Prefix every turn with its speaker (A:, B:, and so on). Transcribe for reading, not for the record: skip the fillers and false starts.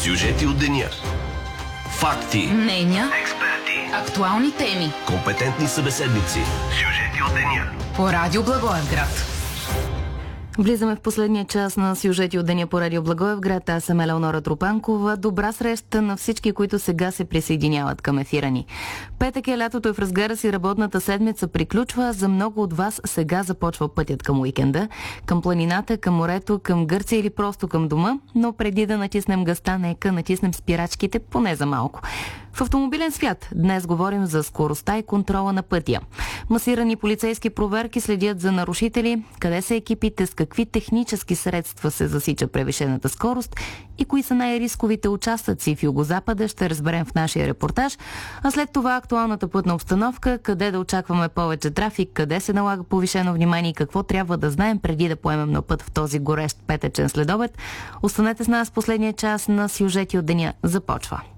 A: Сюжети от деня. Факти.
B: Мнения.
A: Експерти.
B: Актуални теми.
A: Компетентни събеседници. Сюжети от деня.
B: По Радио Благоевград.
C: Влизаме в последния час на сюжети от деня по Радио Благоевград. Аз съм Елеонора Тропанкова. Добра среща на всички, които сега се присъединяват към ефира ни. Петък е, лятото е в разгара си, работната седмица приключва. За много от вас сега започва пътят към уикенда, към планината, към морето, към Гърция или просто към дома. Но преди да натиснем газта, нека натиснем спирачките поне за малко. В автомобилен свят днес говорим за скоростта и контрола на пътя. Масирани полицейски проверки следят за нарушители, къде са екипите, с какви технически средства се засича превишената скорост и кои са най-рисковите участъци в Югозапада, ще разберем в нашия репортаж. А след това актуалната пътна обстановка, къде да очакваме повече трафик, къде се налага повишено внимание и какво трябва да знаем преди да поемем на път в този горещ петъчен следобед. Останете с нас, последния час на сюжети от деня започва.